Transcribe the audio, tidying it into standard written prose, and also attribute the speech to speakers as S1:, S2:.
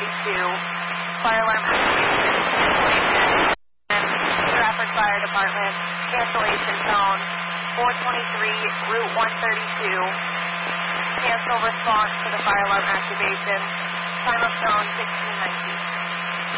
S1: Fire alarm activation. Stratford Fire Department. Cancellation zone. 423 Route 132. Cancel response to the fire alarm activation. Time of zone 1619.